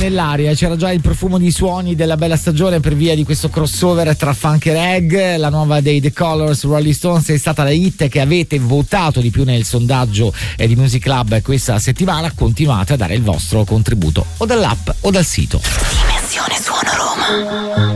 nell'aria, c'era già il profumo di suoni della bella stagione per via di questo crossover tra funk e reggae. La nuova dei The Colors, Rolling Stones, è stata la hit che avete votato di più nel sondaggio di Music Club questa settimana. Continuate a dare il vostro contributo o dall'app o dal sito. Dimensione Suono Roma.